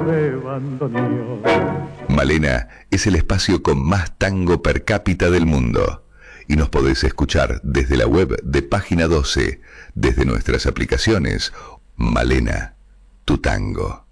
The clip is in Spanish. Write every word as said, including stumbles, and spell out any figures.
de bandoneón. Malena es el espacio con más tango per cápita del mundo. Y nos podés escuchar desde la web de Página doce, desde nuestras aplicaciones. Malena, tu tango.